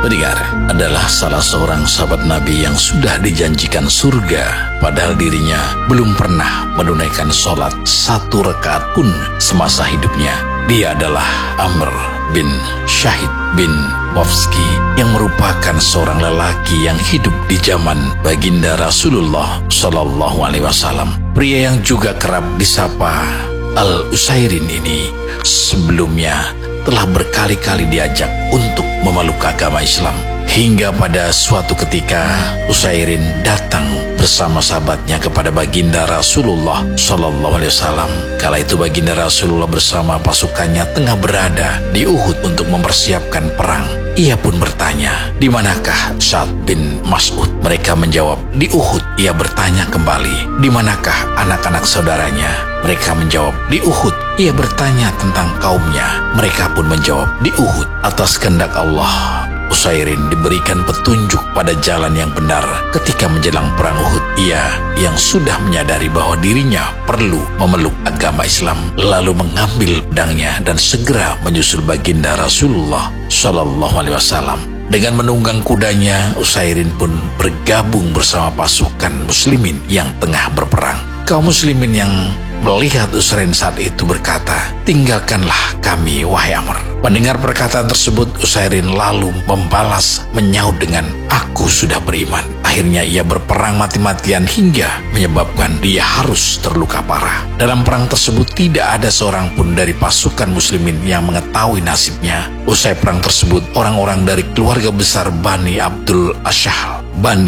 Pendengar, adalah salah seorang sahabat Nabi yang sudah dijanjikan surga, padahal dirinya belum pernah menunaikan sholat 1 rakaat pun semasa hidupnya. Dia adalah Amr bin Syahid bin Wafski, yang merupakan seorang lelaki yang hidup di zaman baginda Rasulullah Shallallahu Alaihi Wasallam. Pria yang juga kerap disapa Al-Usairin ini sebelumnya telah berkali-kali diajak untuk memeluk agama Islam. Hingga pada suatu ketika Usairin datang bersama sahabatnya kepada baginda Rasulullah Shallallahu Alaihi Wasallam. Kala itu baginda Rasulullah bersama pasukannya tengah berada di Uhud untuk mempersiapkan perang. Ia pun bertanya, "Di manakah Sa'ad bin Mas'ud?" Mereka menjawab, "Di Uhud." Ia bertanya kembali, "Di manakah anak-anak saudaranya?" Mereka menjawab, "Di Uhud." Ia bertanya tentang kaumnya. Mereka pun menjawab, "Di Uhud." Atas kehendak Allah, Usairin diberikan petunjuk pada jalan yang benar. Ketika menjelang perang Uhud, ia yang sudah menyadari bahwa dirinya perlu memeluk agama Islam, lalu mengambil pedangnya dan segera menyusul baginda Rasulullah Shallallahu Alaihi Wasallam. Dengan menunggang kudanya, Usairin pun bergabung bersama pasukan muslimin yang tengah berperang. Kaum muslimin yang melihat Usairin saat itu berkata, "Tinggalkanlah kami, wahai Amr." Mendengar perkataan tersebut, Usairin lalu membalas menyaut dengan, "Aku sudah beriman." Akhirnya ia berperang mati-matian hingga menyebabkan dia harus terluka parah. Dalam perang tersebut tidak ada seorang pun dari pasukan muslimin yang mengetahui nasibnya. Usai perang tersebut, orang-orang dari keluarga besar Bani Abdul Ashal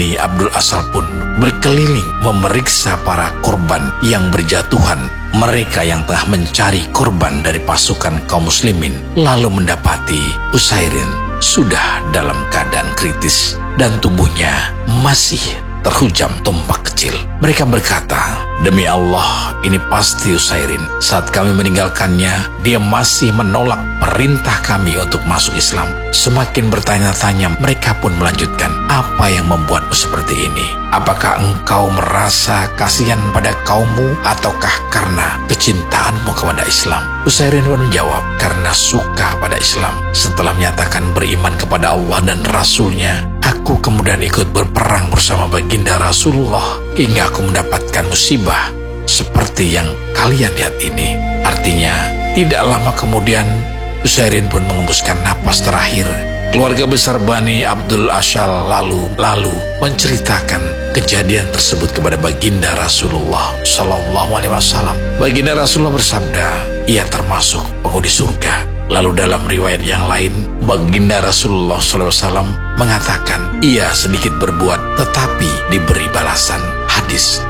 pun berkeliling memeriksa para korban yang berjatuhan. Mereka yang telah mencari korban dari pasukan kaum muslimin lalu mendapati Usairin sudah dalam keadaan kritis dan tubuhnya masih terhujam tombak kecil. Mereka berkata, "Demi Allah, ini pasti Usairin. Saat kami meninggalkannya, dia masih menolak perintah kami untuk masuk Islam." Semakin bertanya-tanya, mereka pun melanjutkan, "Apa yang membuatmu seperti ini? Apakah engkau merasa kasihan pada kaummu ataukah karena kecintaanmu kepada Islam?" Usairin pun menjawab, "Karena suka pada Islam. Setelah menyatakan beriman kepada Allah dan Rasulnya, aku kemudian ikut berperang bersama baginda Rasulullah hingga aku mendapatkan musibah seperti yang kalian lihat ini." Artinya, tidak lama kemudian Usairin pun mengembuskan napas terakhir. Keluarga besar Bani Abdul Ashal lalu menceritakan kejadian tersebut kepada baginda Rasulullah Shallallahu Alaihi Wasallam. Baginda Rasulullah bersabda, "Ia termasuk penghuni surga." Lalu dalam riwayat yang lain, baginda Rasulullah SAW mengatakan, "Ia sedikit berbuat tetapi diberi balasan." Hadis